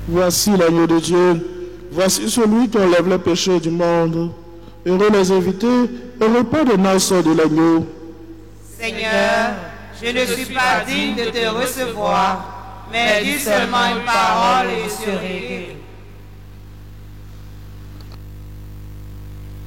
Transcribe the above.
Voici l'agneau de Dieu. Voici celui qui enlève les péchés du monde. Heureux les invités au repas de noces de l'agneau. Seigneur, je ne suis pas digne de te recevoir, mais dis seulement une parole et je serai guéri.